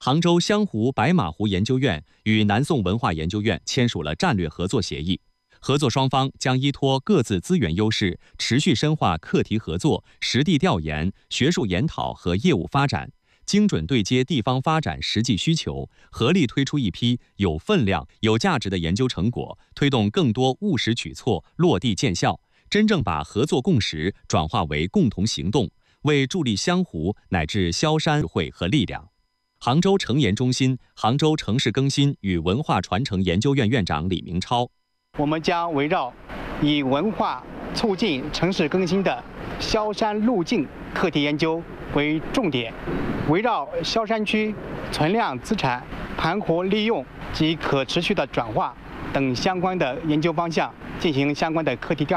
杭州湘湖白马湖研究院与南宋文化研究院签署了战略合作协议，合作双方将依托各自资源优势，持续深化课题合作、实地调研、学术研讨和业务发展，精准对接地方发展实际需求，合力推出一批有分量、有价值的研究成果，推动更多务实举措落地见效，真正把合作共识转化为共同行动，为助力湘湖乃至萧山智慧和力量。杭州城研中心、杭州城市更新与文化传承研究院院长李明超， 我们将围绕以文化促进城市更新的萧山路径课题研究为重点，围绕萧山区存量资产盘活利用及可持续的转化等相关的研究方向进行相关的课题调研。